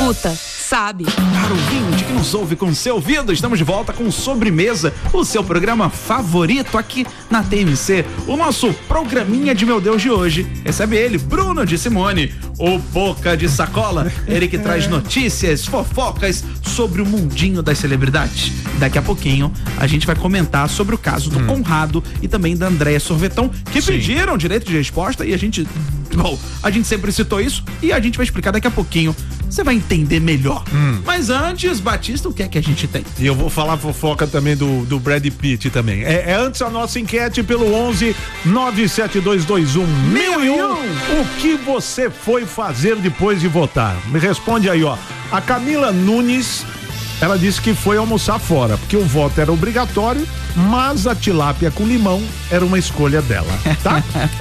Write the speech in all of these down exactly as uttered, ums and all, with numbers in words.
escuta, sabe. Caro ouvinte que nos ouve com seu ouvido, estamos de volta com Sobremesa, o seu programa favorito aqui na T M C. O nosso programinha de meu Deus de hoje recebe ele, Bruno de Simone, o Boca de Sacola, ele que traz notícias, fofocas sobre o mundinho das celebridades. Daqui a pouquinho a gente vai comentar sobre o caso do hum. Conrado e também da Andréia Sorvetão, que Sim. pediram direito de resposta e a gente, bom, a gente sempre citou isso e a gente vai explicar daqui a pouquinho. Você vai entender melhor. Hum. Mas antes, Batista, o que é que a gente tem? E eu vou falar fofoca também do, do Brad Pitt também. É, é antes a nossa enquete pelo onze nove sete dois dois um mil e um. O que você foi fazer depois de votar? Me responde aí, ó. A Camila Nunes, ela disse que foi almoçar fora, porque o voto era obrigatório, mas a tilápia com limão era uma escolha dela, tá?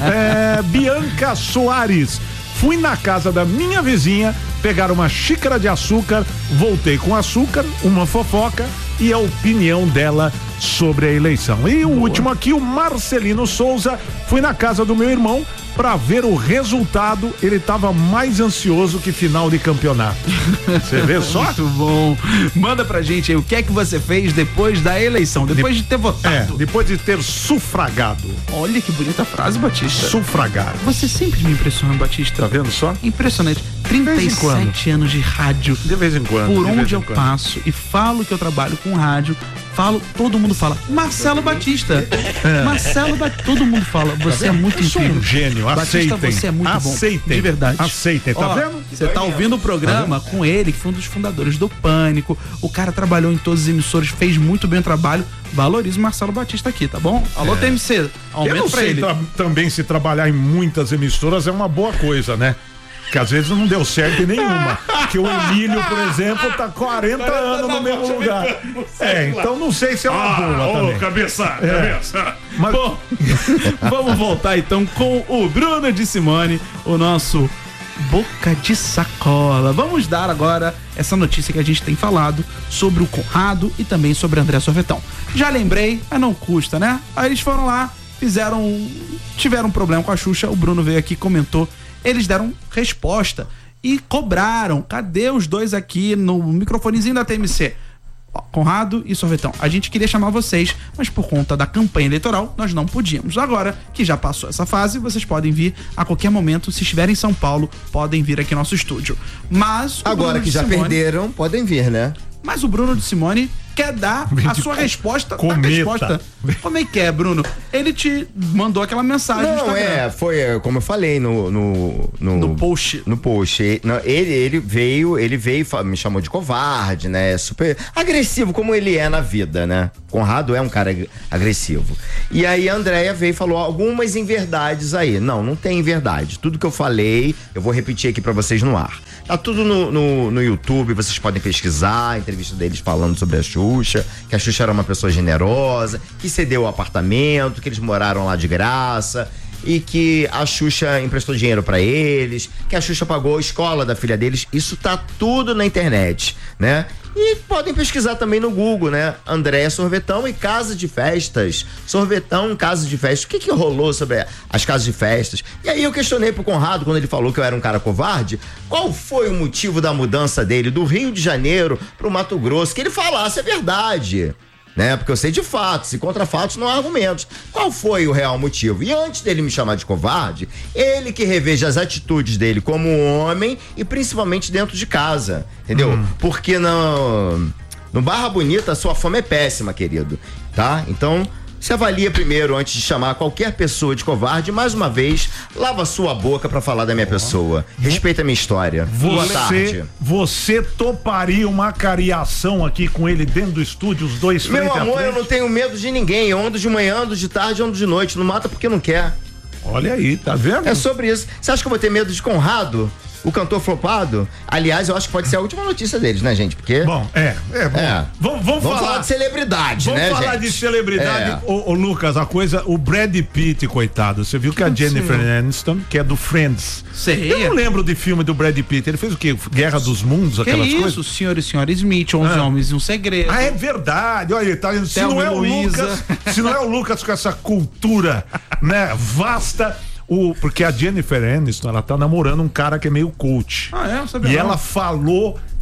é, Bianca Soares. Fui na casa da minha vizinha pegar uma xícara de açúcar, voltei com açúcar, uma fofoca e a opinião dela sobre a eleição. E o Boa. último aqui, o Marcelino Souza, fui na casa do meu irmão para ver o resultado, ele estava mais ansioso que final de campeonato. Você vê só? Muito bom. Manda pra gente aí o que é que você fez depois da eleição, depois de, de ter votado. É, depois de ter sufragado. Olha que bonita frase, Batista. Sufragado. Você sempre me impressiona, Batista. Tá vendo só? Impressionante. trinta e sete anos de rádio. De vez em quando. Por onde eu passo e falo que eu trabalho com rádio, falo, todo mundo fala, Marcelo Batista. É. Marcelo Batista. Todo mundo fala, você tá é muito incrível. Eu sou um gênio, aceitem. Batista, você é muito aceitem. bom. De verdade. Aceitem, tá Ó, vendo? Você tá ouvindo o programa tá com ele, que foi um dos fundadores do Pânico. O cara trabalhou em todas as emissoras, fez muito bem o trabalho. Valorize o Marcelo Batista aqui, tá bom? Alô, é. T M C, aumenta eu não pra sei ele. Tra- também se trabalhar em muitas emissoras é uma boa coisa, né? Que às vezes não deu certo em nenhuma. Que o Emílio, por exemplo, tá quarenta anos no mesmo lugar. É, então não sei se é uma ah, boa também. Ô, cabeça, é. cabeça. Mas... Bom, vamos voltar então com o Bruno de Simone, o nosso Boca de Sacola. Vamos dar agora essa notícia que a gente tem falado sobre o Conrado e também sobre a Andréia Sorvetão. Já lembrei, mas não custa, né? Aí eles foram lá, fizeram, tiveram um problema com a Xuxa, o Bruno veio aqui e comentou. Eles deram resposta e cobraram. Cadê os dois aqui no microfonezinho da T M C? Ó, Conrado e Sorvetão. A gente queria chamar vocês, mas por conta da campanha eleitoral, nós não podíamos. Agora que já passou essa fase, vocês podem vir a qualquer momento. Se estiverem em São Paulo, podem vir aqui no nosso estúdio. Mas agora que já Simone, perderam, podem vir, né? Mas o Bruno de Simone quer dar a sua resposta. A resposta. Como é que é, Bruno? Ele te mandou aquela mensagem Não, no Instagram. é, foi como eu falei no no, no, no post. No post. Não, ele, ele veio, ele veio, me chamou de covarde, né? Super agressivo, como ele é na vida, né? Conrado é um cara agressivo. E aí a Andréia veio e falou algumas inverdades aí. Não, não tem verdade. Tudo que eu falei, eu vou repetir aqui pra vocês no ar. Tá tudo no, no, no YouTube, vocês podem pesquisar, a entrevista deles falando sobre a Xuxa, que a Xuxa era uma pessoa generosa, que cedeu o apartamento, que eles moraram lá de graça e que a Xuxa emprestou dinheiro pra eles, que a Xuxa pagou a escola da filha deles. Isso tá tudo na internet, né? E podem pesquisar também no Google, né? Andréia Sorvetão e casa de festas. Sorvetão, casa de festas. O que que rolou sobre as casas de festas? E aí eu questionei pro Conrado, quando ele falou que eu era um cara covarde, qual foi o motivo da mudança dele do Rio de Janeiro pro Mato Grosso? Que ele falasse a verdade, né? Porque eu sei de fatos, e contra fatos não há argumentos. Qual foi o real motivo? E antes dele me chamar de covarde, ele que reveja as atitudes dele como homem e principalmente dentro de casa, entendeu? Hum. Porque no, no Barra Bonita a sua fama é péssima, querido, tá? Então, se avalia primeiro antes de chamar qualquer pessoa de covarde. Mais uma vez, lava sua boca pra falar da minha pessoa. Respeita a minha história. Você, Boa tarde. Você toparia uma cariação aqui com ele dentro do estúdio, os dois frente Meu a amor, frente? eu não tenho medo de ninguém. Eu ando de manhã, ando de tarde, ando de noite. Não mata porque não quer. Olha aí, tá vendo? É sobre isso. Você acha que eu vou ter medo de Conrado? O cantor flopado? Aliás, eu acho que pode ser a última notícia deles, né, gente? Porque... Bom, é, é, bom. É. Vamos, vamos, vamos falar... falar de celebridade, vamos né, falar gente? de celebridade. É. Ô, ô, Lucas, a coisa, o Brad Pitt, coitado, você viu que a Jennifer Aniston, que é do Friends. Sei. Eu não lembro de filme do Brad Pitt. Ele fez o quê? Guerra dos Mundos, que aquelas isso? coisas? O senhor e senhora Smith, onze ah. homens e um segredo. Ah, é verdade. Olha, tá, se não é o Lucas, se não é o Lucas com essa cultura, né, vasta. O, porque a Jennifer Aniston, ela tá namorando um cara que é meio coach. Ah, é? Eu sabia e não. ela falou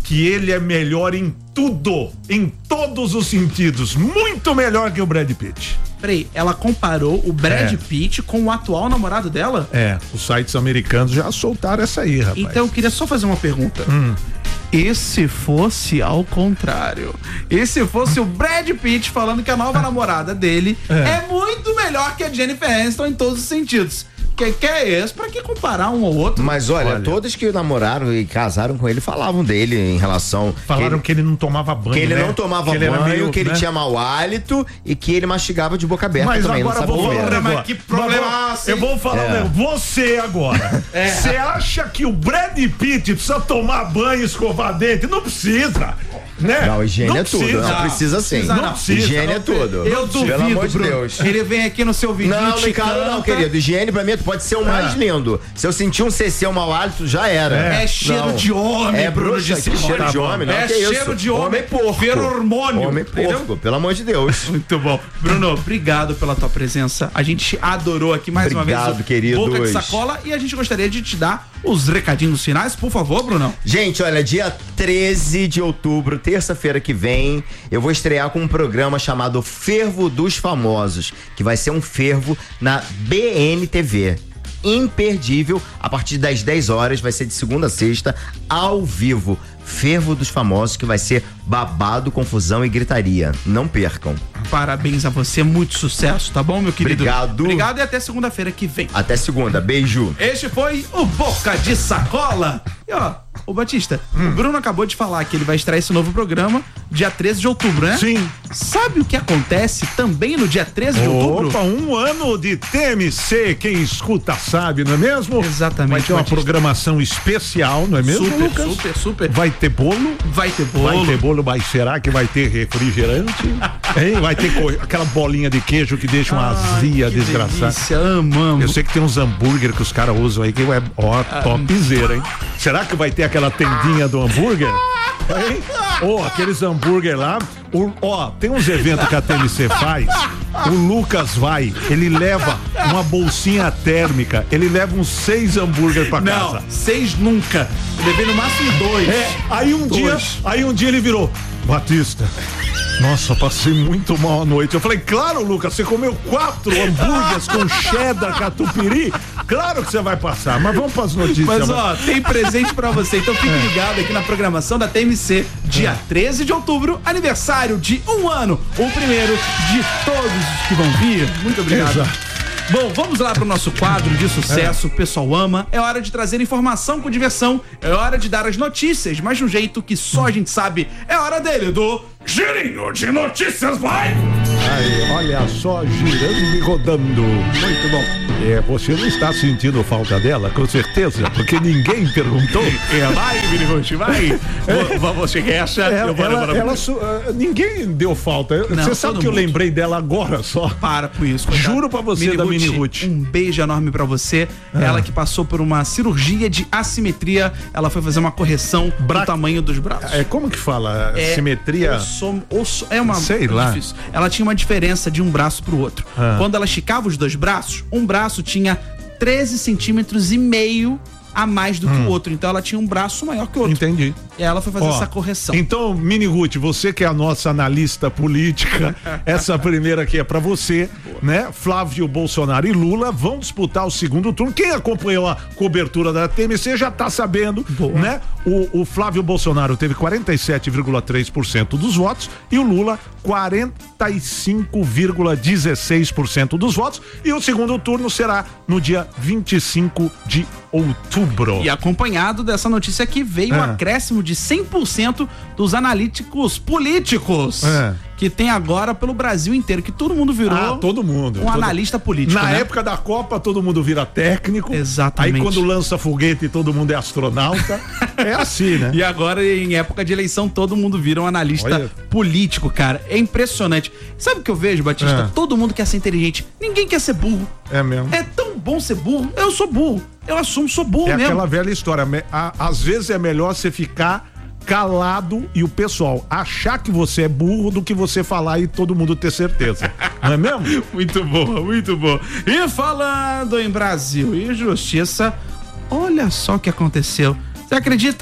que ele é melhor em tudo, em todos os sentidos, muito melhor que o Brad Pitt. Peraí, ela comparou o Brad É. Pitt com o atual namorado dela? É, os sites americanos já soltaram essa aí, rapaz. Então eu queria só fazer uma pergunta. Hum. E se fosse ao contrário? E se fosse o Brad Pitt falando que a nova namorada dele é. é muito melhor que a Jennifer Aniston em todos os sentidos? Que que é isso? Pra que comparar um ao outro? Mas olha, Olha. todos que namoraram e casaram com ele falavam dele em relação. Falaram que que ele, que ele não tomava banho, ele, que ele né? não tomava que ele era banho, meio, que ele né? tinha mau hálito e que ele mastigava de boca aberta Mas também. agora não vou sabe falar um comer. Mas negócio. que problema, Mas assim? Eu vou falar É. um negócio. Você agora, você acha que o Brad Pitt precisa tomar banho e escovar dente? Não precisa, né? Não, higiene é tudo. precisa. Não precisa sim. precisa, não. precisa, higiene não é tudo. Eu duvido, Pelo amor de Bruno. Deus. Ele vem aqui no seu vídeo. Não, te Ricardo, não, canta. querido. Higiene pra mim pode ser o mais Ah. lindo. Se eu sentir um C C, um mau hálito, já era. É cheiro Não. de homem, É Bruno bruxa, de que Simone. cheiro de Tá bom. homem, não, É que isso? cheiro de homem, porco. feromônio, Homem entendeu? porco, pelo amor de Deus. Muito bom. Bruno, obrigado pela tua presença. A gente adorou aqui mais uma vez Obrigado, o queridos. Boca de Sacola e a gente gostaria de te dar os recadinhos finais, por favor, Brunão. Gente, olha, dia treze de outubro, terça-feira que vem, eu vou estrear com um programa chamado Fervo dos Famosos, que vai ser um fervo na B N T V. Imperdível, a partir das dez horas, vai ser de segunda a sexta, ao vivo. Fervo dos Famosos, que vai ser babado, confusão e gritaria. Não percam. Parabéns a você, muito sucesso, tá bom, meu querido? Obrigado. Obrigado e até segunda-feira que vem. Até segunda, beijo. Este foi o Boca de Sacola. E ó, ô Batista, Hum. o Bruno acabou de falar que ele vai estrear esse novo programa dia treze de outubro, né? Sim. Sabe o que acontece também no dia treze de outubro? Opa, um ano de T M C, quem escuta sabe, não é mesmo? Exatamente, Vai ter uma Batista. programação especial, não é mesmo, Super, Lucas? super, super. Vai ter bolo? Vai ter bolo. Vai ter bolo, mas será que vai ter refrigerante? Hein? Vai ter co- aquela bolinha de queijo que deixa uma azia que desgraçada. delícia, amamos. Eu sei que tem uns hambúrguer que os caras usam aí que é, ó, topzera, hein? Será que vai ter aquela tendinha do hambúrguer? Hein? Ó, aqueles hambúrguer lá. o- Ó, tem uns eventos que a T M C faz. O Lucas vai, ele leva uma bolsinha térmica, ele leva uns seis hambúrguer pra Não, casa. seis nunca. Eu levei no máximo dois. É, aí um Dois. dia, aí um dia ele virou, Batista, nossa, passei muito mal à noite. Eu falei, claro, Lucas, você comeu quatro hambúrgueres com cheddar, catupiry, claro que você vai passar, mas vamos para as notícias. Mas mano. ó, tem presente pra você, então fique ligado aqui na programação da T M C, dia treze de outubro, aniversário de um ano, o primeiro de todos os que vão vir. Muito obrigado. Exato. Bom, vamos lá pro nosso quadro de sucesso, o pessoal ama. É hora de trazer informação com diversão, é hora de dar as notícias, mas de um jeito que só a gente sabe. É hora dele, do Girinho de Notícias, vai! Aí, olha só, girando e rodando. Muito bom. É, você não está sentindo falta dela, com certeza, porque ninguém perguntou. É, vai, Minirush, vai! Você quer achar? Ela, Eu vou ela- levar- ela su- ah, ninguém deu falta. Eu- Não, Você sabe todo que eu mundo. lembrei dela agora só. Para com isso. coitado. Juro pra você, da Mini Ruth. Um beijo enorme pra você. Ela que passou por uma cirurgia de assimetria. Ela foi fazer uma correção Bra- do tamanho dos braços. É, como que fala? É, Simetria? osso- osso- é uma Sei é lá. difícil. Ela tinha uma diferença de um braço pro outro. Ah. Quando ela esticava os dois braços, um braço tinha treze centímetros e meio a mais do que o outro. Então ela tinha um braço maior que o outro. Entendi. E ela foi fazer Ó, essa correção. Então, Mini Ruth, você que é a nossa analista política, essa primeira aqui é pra você, né? Flávio Bolsonaro e Lula vão disputar o segundo turno. Quem acompanhou a cobertura da T M C já tá sabendo, Boa. né? O, o Flávio Bolsonaro teve quarenta e sete vírgula três por cento dos votos e o Lula quarenta e cinco vírgula dezesseis por cento dos votos. E o segundo turno será no dia vinte e cinco de outubro. E acompanhado dessa notícia aqui veio um É. acréscimo de cem por cento dos analíticos políticos É. que tem agora pelo Brasil inteiro, que todo mundo virou Ah, todo mundo. um Todo- analista político, Na né? época da Copa, todo mundo vira técnico. Exatamente. Aí quando lança foguete, todo mundo é astronauta. É assim, né? E agora, em época de eleição, todo mundo vira um analista Olha. político, cara. É impressionante. Sabe o que eu vejo, Batista? É. Todo mundo quer ser inteligente. Ninguém quer ser burro. É mesmo. É tão bom ser burro. Eu sou burro. Eu assumo, sou burro É mesmo. aquela velha história. me- a- Às vezes é melhor você ficar calado e o pessoal achar que você é burro do que você falar e todo mundo ter certeza. Não é mesmo? Muito boa, muito boa. E falando em Brasil e justiça, olha só o que aconteceu. Você acredita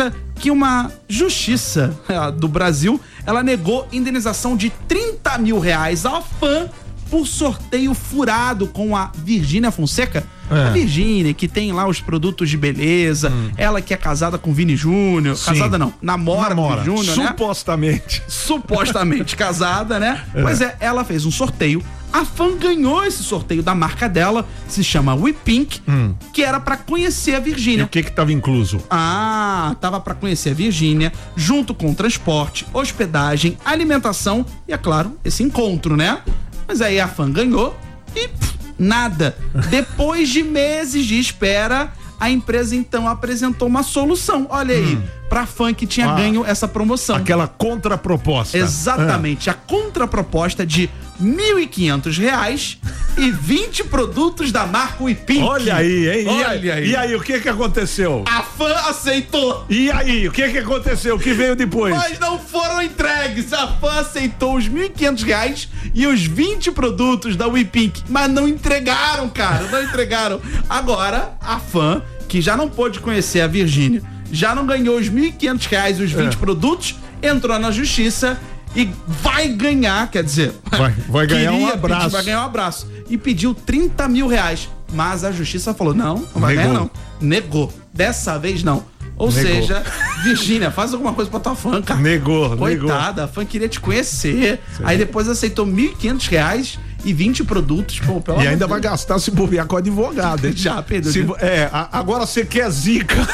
que uma justiça do Brasil, ela negou indenização de trinta mil reais à fã por sorteio furado com a Virgínia Fonseca. É. A Virgínia, que tem lá os produtos de beleza, hum. ela que é casada com o Vini Júnior. Sim. Casada não, namora, namora. com o Vini Júnior, Supostamente. Né? Supostamente casada, né? É. Pois é, ela fez um sorteio. A fã ganhou esse sorteio da marca dela, se chama We Pink, hum. que era pra conhecer a Virgínia. E o que que tava incluso? Ah, tava pra conhecer a Virgínia, junto com transporte, hospedagem, alimentação e, é claro, esse encontro, né? Mas aí a fã ganhou e pff, nada. Depois de meses de espera, a empresa então apresentou uma solução. Olha aí, hum. pra fã que tinha ah, ganho essa promoção. Aquela contraproposta. Exatamente, é. a contraproposta de mil e quinhentos reais e vinte produtos da marca We Pink. Olha aí, hein? Olha e aí, aí. E aí, o que que aconteceu? A fã aceitou. E aí, o que que aconteceu? O que veio depois? Mas não foram entregues. A fã aceitou os mil e quinhentos reais e os vinte produtos da We Pink, mas não entregaram, cara. Não entregaram. Agora, a fã, que já não pôde conhecer a Virgínia, já não ganhou os mil e quinhentos reais e os vinte é. produtos, entrou na justiça e vai ganhar, quer dizer, vai, vai ganhar um abraço. Pedir, vai ganhar um abraço. E pediu trinta mil reais. Mas a justiça falou: não, não vai Negou. ganhar, não. Negou. Dessa vez não. Ou Negou. seja, Virgínia, faz alguma coisa pra tua fã, cara. Negou, Coitada, negou. a fã queria te conhecer. Sim. Aí depois aceitou mil e quinhentos reais e vinte produtos. Pô, pelo e ainda vai gastar se bobear com advogado, hein? Já, Pedro. Se, é, a, agora você quer zica.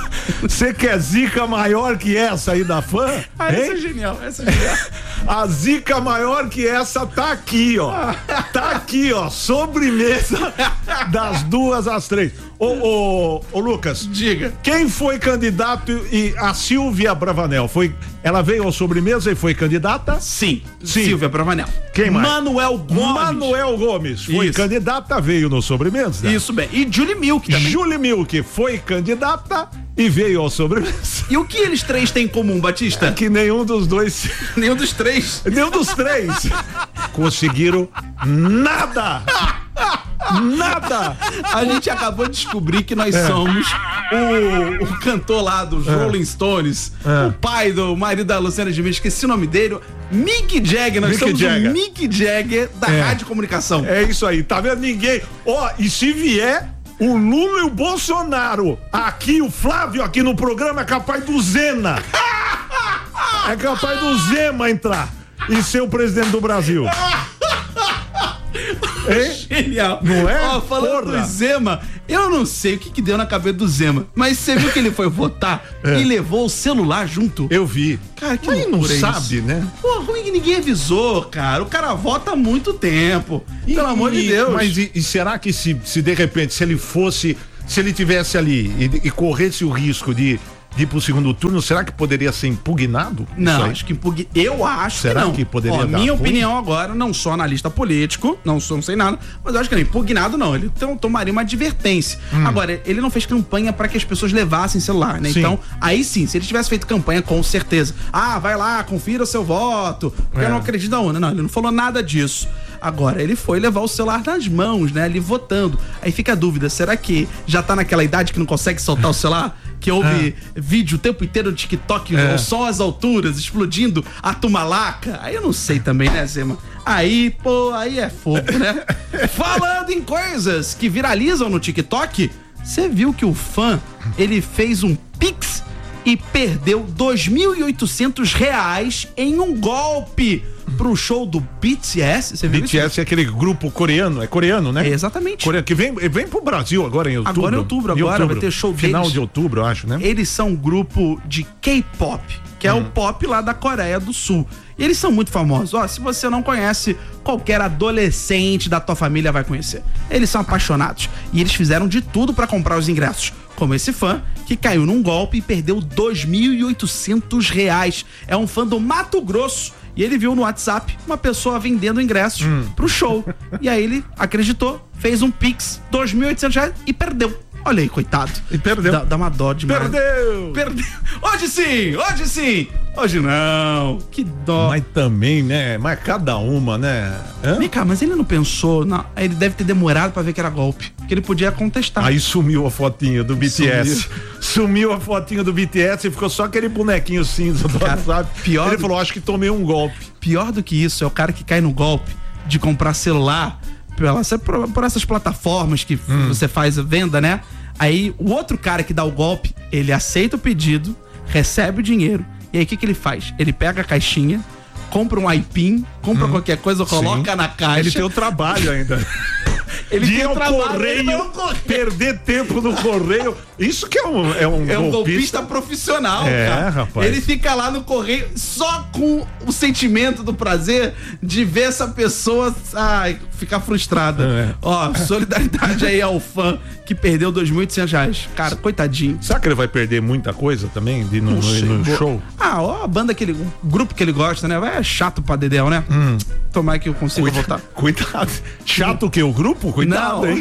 Você quer zica maior que essa aí da fã? Ah, essa é genial, essa é genial. A zica maior que essa tá aqui, ó. Tá aqui, ó. Sobremesa das duas às três. Ô, ô, ô, Lucas. Diga. Quem foi candidato e a Silvia Bravanel? Foi, ela veio ao sobremesa e foi candidata? Sim. Sim. Silvia Bravanel. Quem mais? Manuel Gomes. Manuel Gomes. Foi Isso. candidata, veio no sobremesa. Isso bem. E Julie Milk também. Julie Milk foi candidata e veio ao sobremesa. E o que eles três têm em comum, Batista? É que nenhum dos dois. Nenhum dos três. Nenhum dos três conseguiram nada. Nada! A gente acabou de descobrir que nós é. somos o, o cantor lá dos é. Rolling Stones, é. o pai do marido da Luciana Gimenez, esqueci o nome dele, Mick Jagger. Nós Mick somos Jagger. o Mick Jagger da é. Rádio Comunicação. É isso aí, tá vendo? Ninguém. Ó, oh, e se vier o Lula e o Bolsonaro aqui, o Flávio aqui no programa, é capaz do Zena. É capaz do Zema entrar e ser o presidente do Brasil. Hein? Genial. Não é? Ó, falando Porra. do Zema, eu não sei o que, que deu na cabeça do Zema, mas você viu que ele foi votar é. e levou o celular junto? Eu vi. Cara, que mas não é sabe, isso? né? Pô, ruim que ninguém avisou, cara. O cara vota há muito tempo. E, Pelo amor e, de Deus. Mas e, e será que se, se de repente, se ele fosse, se ele tivesse ali e, e corresse o risco de de ir pro segundo turno, será que poderia ser impugnado? Não, acho que impugn... eu acho será que não. que poderia Ó, dar minha ruim? opinião agora, não sou analista político, não sou, não sei nada, mas eu acho que não, impugnado não, ele então, tomaria uma advertência. Hum. Agora, ele não fez campanha para que as pessoas levassem celular, né? Sim. Então, aí sim, se ele tivesse feito campanha, com certeza. Ah, vai lá, confira o seu voto, porque é. eu não acredito na urna. Não, ele não falou nada disso. Agora, ele foi levar o celular nas mãos, né? Ali votando. Aí fica a dúvida, será que já tá naquela idade que não consegue soltar o celular? Que houve é. vídeo o tempo inteiro no TikTok, é. o som às alturas, explodindo a tumalaca. Aí eu não sei também, né, Zema? Aí, pô, aí é fogo, né? Falando em coisas que viralizam no TikTok, você viu que o fã, ele fez um Pix e perdeu dois mil e oitocentos reais em um golpe pro show do B T S. Você viu B T S isso? É aquele grupo coreano, é coreano, né? É, exatamente. Coreano, que vem, vem pro Brasil agora em outubro. Agora em outubro, agora em outubro. Vai ter show deles. Final de outubro, eu acho, né? Eles são um grupo de K-pop, que é hum. o pop lá da Coreia do Sul. E eles são muito famosos. Ó, se você não conhece, qualquer adolescente da tua família vai conhecer. Eles são apaixonados. E eles fizeram de tudo pra comprar os ingressos. Como esse fã que caiu num golpe e perdeu dois mil e oitocentos reais. É um fã do Mato Grosso. E ele viu no WhatsApp uma pessoa vendendo ingressos hum. pro show. E aí ele acreditou, fez um Pix, dois mil e oitocentos reais e perdeu. Olha aí, coitado. E perdeu. Dá, dá uma dó demais. Perdeu! Perdeu. Hoje sim, hoje sim. Hoje não. Que dó. Mas também, né? Mas cada uma, né? Hã? Vem cá, mas ele não pensou, não, ele deve ter demorado pra ver que era golpe, que ele podia contestar. Aí sumiu a fotinha do B T S. Sumiu, sumiu a fotinha do B T S e ficou só aquele bonequinho cinza do cara, WhatsApp. Pior ele do... falou, acho que tomei um golpe. Pior do que isso é o cara que cai no golpe de comprar celular pela, por, por essas plataformas que hum. você faz a venda, né? Aí o outro cara que dá o golpe, ele aceita o pedido, recebe o dinheiro, e aí o que que ele faz? Ele pega a caixinha, compra um aipim, compra hum. qualquer coisa, coloca Sim. na caixa. Ele tem o trabalho ainda. Ele de tem o trabalho, correio, ele correio, perder tempo no correio. Isso que é um é um, é um golpista. golpista profissional, é, cara. Rapaz. Ele fica lá no correio só com o sentimento do prazer de ver essa pessoa ai, ficar frustrada. É. Ó, solidariedade aí ao fã que perdeu dois mil e oitocentos reais. Cara, coitadinho. Será que ele vai perder muita coisa também de no, no, no show? Ah, ó, a banda que ele, o grupo que ele gosta, né? É chato pra Dedéu, né? Hum. Tomara que eu consiga Cuida, voltar. Cuidado. Chato o quê? O grupo? Cuidado, não, hein?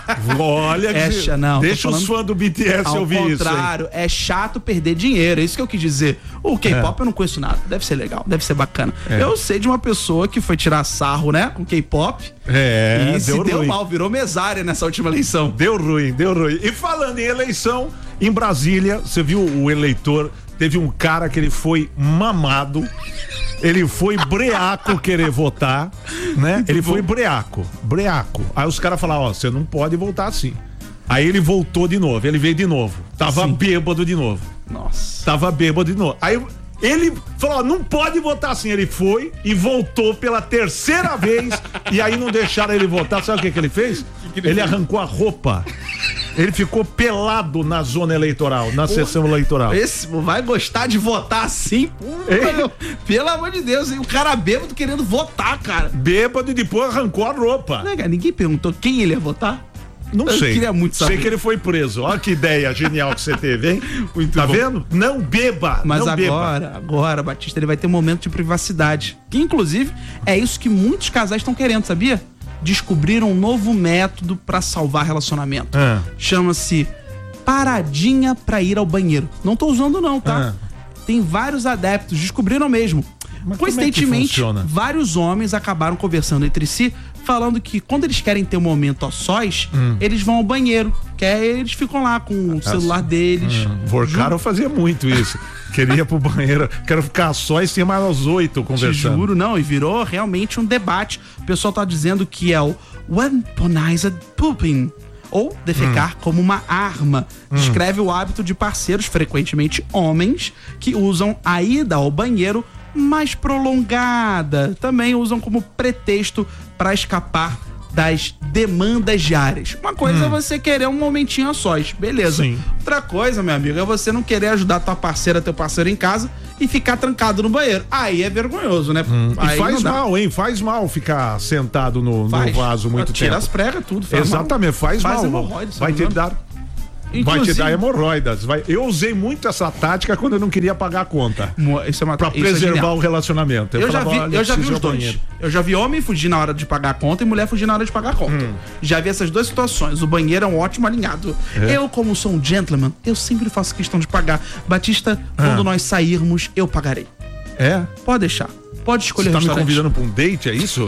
Olha, é, que, não, deixa os fãs do B T S ouvir isso. Ao contrário, é chato perder dinheiro, é isso que eu quis dizer. O K-pop é. eu não conheço nada, deve ser legal, deve ser bacana. É. Eu sei de uma pessoa que foi tirar sarro, né, com K-pop. É, e deu se deu ruim. mal, virou mesária nessa última eleição. Deu ruim, deu ruim. E falando em eleição, em Brasília, você viu o eleitor, teve um cara que ele foi mamado. Ele foi breaco querer votar, né? Ele foi breaco, breaco. Aí os caras falaram, ó, você não pode voltar assim. Aí ele voltou de novo, ele veio de novo. Tava Sim. bêbado de novo. Nossa. Tava bêbado de novo. Aí ele falou, ó, não pode votar assim. Ele foi e voltou pela terceira vez e aí não deixaram ele votar. Sabe o que que ele fez? Que que ele ele fez? Arrancou a roupa. Ele ficou pelado na zona eleitoral, na Pô, sessão eleitoral. Esse vai gostar de votar assim? Pô, pelo amor de Deus, hein? O cara bêbado querendo votar, cara. Bêbado e depois arrancou a roupa. Não, cara, ninguém perguntou quem ele ia votar? Não Eu sei. Queria muito saber. Sei que ele foi preso. Olha que ideia genial que você teve, hein? Muito tá bom. vendo? Não beba. Mas não agora, beba. agora, Batista, ele vai ter um momento de privacidade. Que, inclusive, é isso que muitos casais estão querendo, sabia? Descobriram um novo método pra salvar relacionamento. Ah. Chama-se paradinha pra ir ao banheiro. Não tô usando não, tá? Ah. Tem vários adeptos, descobriram mesmo. Mas coincidentemente, como é que vários homens acabaram conversando entre si, falando que quando eles querem ter um momento a sós, hum. eles vão ao banheiro. Que aí eles ficam lá com o celular deles. Hum. Vorcaro fazia muito isso. Queria ir pro banheiro, quero ficar a sós, tinha mais uns oito conversando. Te juro, não, e virou realmente um debate. O pessoal tá dizendo que é o weaponized pooping, ou defecar hum. como uma arma. Hum. Descreve o hábito de parceiros, frequentemente homens, que usam a ida ao banheiro mais prolongada. Também usam como pretexto para escapar das demandas diárias. Uma coisa hum. é você querer um momentinho a sós, beleza. Sim. Outra coisa, meu amigo, é você não querer ajudar tua parceira, teu parceiro em casa e ficar trancado no banheiro. Aí é vergonhoso, né? Hum. Aí e faz mal, hein? Faz mal ficar sentado no, no vaso muito Tira tempo. as pregas, tudo. Faz Exatamente, mal. faz, faz mal. Vai te dar... Inclusive, vai te dar hemorroidas. Vai... Eu usei muito essa tática quando eu não queria pagar a conta. Isso é uma... Pra isso preservar é o relacionamento. Eu, eu falava, já vi, eu já vi os dois. Banheiro. Eu já vi homem fugir na hora de pagar a conta e mulher fugir na hora de pagar a conta. Hum. Já vi essas duas situações. O banheiro é um ótimo alinhado. É. Eu, como sou um gentleman, eu sempre faço questão de pagar. Batista, ah. quando nós sairmos, eu pagarei. É? Pode deixar. Pode escolher. Você tá me convidando pra um date, é isso?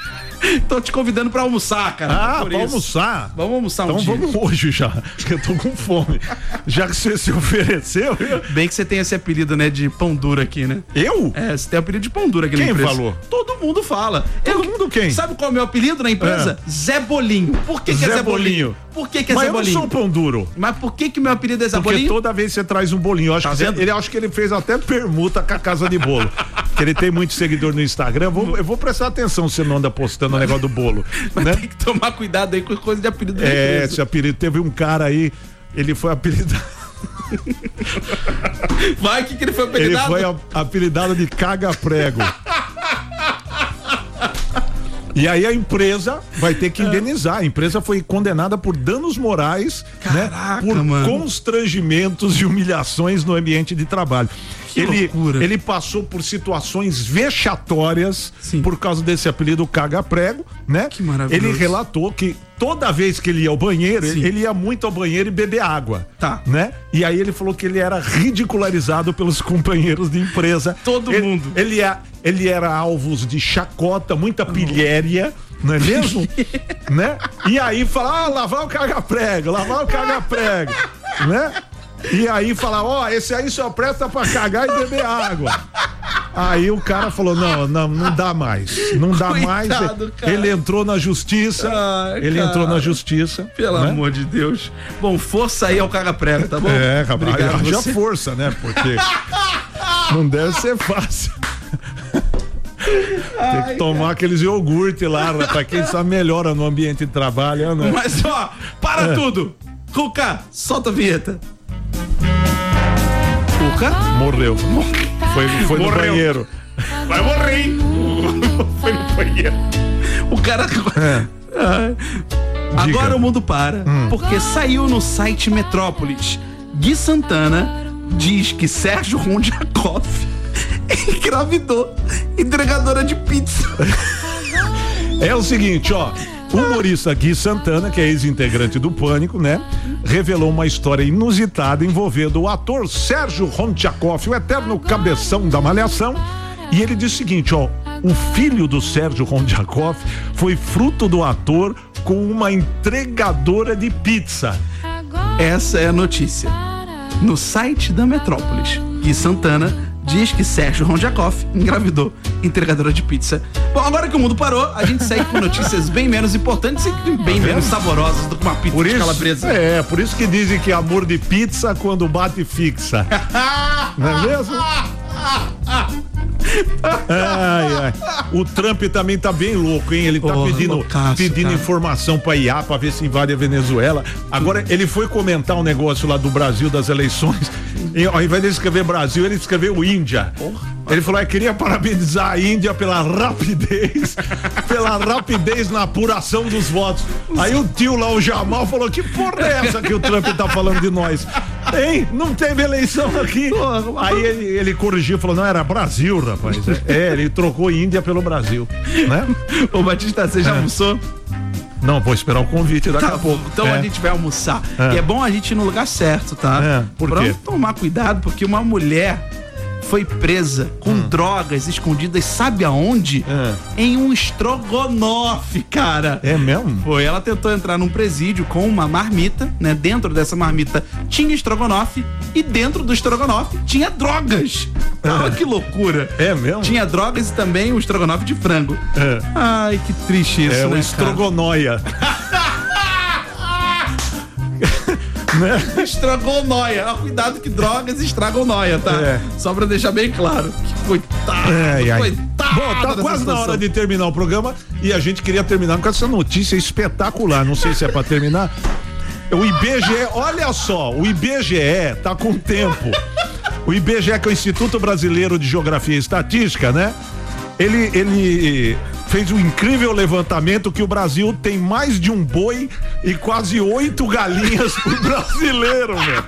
Tô te convidando pra almoçar, cara. Ah, pra almoçar? Vamos almoçar então um dia. Então vamos hoje já, porque eu tô com fome. Já que você se ofereceu... Eu... Bem que você tem esse apelido, né, de pão duro aqui, né? Eu? É, você tem apelido de pão duro aqui quem na empresa. Quem falou? Todo mundo fala. Todo eu, mundo quem? Sabe qual é o meu apelido na empresa? É. Zé Bolinho. Por que, que Zé é Zé Bolinho? Bolinho? Por que, que é Mas Zé Bolinho? Mas eu não sou pão duro. Mas por que que meu apelido é Zé porque Bolinho? Porque toda vez você traz um bolinho. Eu acho, tá que ele, acho que ele fez até permuta com a casa de bolo. Que ele tem muito seguidor no Instagram. Eu vou, eu vou prestar atenção se não anda postando o negócio do bolo. Mas né? tem que tomar cuidado aí com coisa de apelido da É, empresa. esse apelido. Teve um cara aí, ele foi apelidado... Vai, o que, que ele foi apelidado? Ele foi apelidado de caga-prego. E aí a empresa vai ter que indenizar. A empresa foi condenada por danos morais, Caraca, né? Por mano. constrangimentos e humilhações no ambiente de trabalho. Que ele, loucura. ele passou por situações vexatórias Sim. por causa desse apelido caga-prego, né? Que maravilhoso. Ele relatou que toda vez que ele ia ao banheiro, Sim. ele ia muito ao banheiro e beber água. Tá. Né? E aí ele falou que ele era ridicularizado pelos companheiros de empresa. Todo ele, mundo. Ele, é, ele era alvo de chacota, muita pilhéria, não é mesmo? Né? E aí fala, ah, lavar o caga-prego, lavar o caga-prego, né? E aí fala, ó, oh, esse aí só presta pra cagar e beber água. Aí o cara falou, não, não, não dá mais, não dá Coitado, mais. cara. Ele entrou na justiça, Ai, ele cara. entrou na justiça. Pelo né? amor de Deus. Bom, força aí ao caga-prego, tá bom? É, rapaz, Obrigado haja você. força, né? Porque não deve ser fácil. Tem que tomar aqueles iogurte lá, rapaz. Quem sabe melhora no ambiente de trabalho, né? Mas ó, para É. tudo. Cuca, solta a vinheta. Cuca? Morreu. Foi, foi no Morreu. banheiro. Vai morrer, hein? Foi no banheiro. O cara. É. Ai. Agora o mundo para, Hum. porque saiu no site Metrópolis. Gui Santana diz que Sérgio Rondiakov engravidou entregadora de pizza. É o seguinte, ó. O humorista Gui Santana, que é ex-integrante do Pânico, né? Revelou uma história inusitada envolvendo o ator Sérgio Rondiakov, o eterno cabeção da Malhação. E ele diz o seguinte, ó. O filho do Sérgio Rondiakov foi fruto do ator com uma entregadora de pizza. Essa é a notícia. No site da Metrópolis, Gui Santana diz que Sérgio Rondiakov engravidou entregadora de pizza. Bom, agora que o mundo parou, a gente segue com notícias bem menos importantes e bem menos saborosas do que uma pizza Por de isso, calabresa. é, por isso que dizem que amor de pizza quando bate fixa. Não é mesmo? Ai, ai. O Trump também tá bem louco, hein? Ele tá Porra, pedindo, loucaço, pedindo cara. informação pra I A pra ver se invade a Venezuela. Agora, ele foi comentar um negócio lá do Brasil, das eleições. E, ao invés de escrever Brasil, ele escreveu Índia. Ele falou, eu queria parabenizar a Índia pela rapidez, pela rapidez na apuração dos votos. Aí o tio lá, o Jamal, falou, que porra é essa que o Trump tá falando de nós? Hein? Não teve eleição aqui. Aí ele, ele corrigiu, falou, não, era Brasil, rapaz. É, ele trocou Índia pelo Brasil, né? Ô Batista, você já É. almoçou? Não, vou esperar o convite daqui Tá a bom, pouco. então É. a gente vai almoçar. É. E é bom a gente ir no lugar certo, tá? É, por pra quê? tomar cuidado, porque uma mulher foi presa com drogas escondidas, sabe aonde? É. Em um estrogonofe, cara. É mesmo? Foi, ela tentou entrar num presídio com uma marmita, né? Dentro dessa marmita tinha estrogonofe e dentro do estrogonofe tinha drogas. Olha que loucura. É mesmo? Tinha drogas e também o estrogonofe de frango. É. Ai, que triste isso, É né, o cara? estrogonóia. Estrogonóia. Ah, cuidado que drogas estragam nóia, tá? É. Só pra deixar bem claro. Que coitado. Ai, ai. Coitado. Bom, tá dessa quase na situação. hora de terminar o programa e a gente queria terminar com essa notícia espetacular. Não sei se é pra terminar. O I B G E, olha só, o I B G E tá com tempo. O I B G E, que é o Instituto Brasileiro de Geografia e Estatística, né? Ele, ele fez um incrível levantamento que o Brasil tem mais de um boi e quase oito galinhas por brasileiro, meu.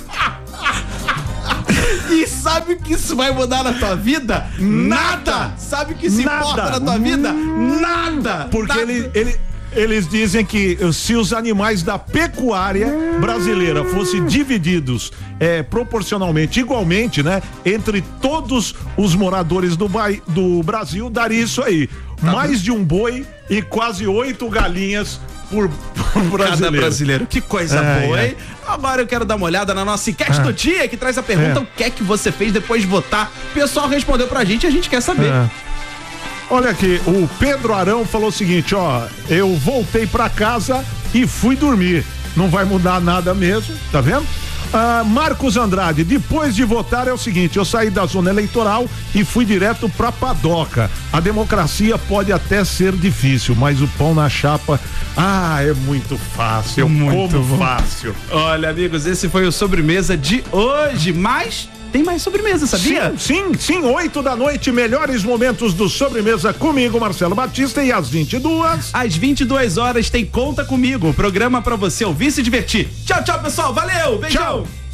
E sabe o que isso vai mudar na tua vida? Nada! Sabe o que se Nada. importa na tua vida? Nada! Porque Nada. ele, ele, eles dizem que se os animais da pecuária brasileira fossem divididos é, proporcionalmente, igualmente, né? Entre todos os moradores do, Bahia, do Brasil, daria isso aí. Tá Mais bom. de um boi e quase oito galinhas por, por brasileiro. Cada brasileiro. Que coisa Ai, boa, ai. hein? Agora eu quero dar uma olhada na nossa enquete Ah. do dia, que traz a pergunta: É. o que é que você fez depois de votar? O pessoal respondeu pra gente e a gente quer saber. É. Olha aqui, o Pedro Arão falou o seguinte, ó, eu voltei pra casa e fui dormir. Não vai mudar nada mesmo, tá vendo? Ah, Marcos Andrade, depois de votar é o seguinte, eu saí da zona eleitoral e fui direto pra padoca. A democracia pode até ser difícil, mas o pão na chapa, ah, é muito fácil, Muito como bom. fácil. Olha, amigos, esse foi o Sobremesa de hoje, mas tem mais sobremesa, sabia? Sim, sim, sim, oito da noite, melhores momentos do Sobremesa comigo, Marcelo Batista, e às vinte e duas. Às vinte e duas horas tem Conta Comigo, o programa pra você ouvir e se divertir. Tchau, tchau, pessoal. Valeu, beijão. Tchau.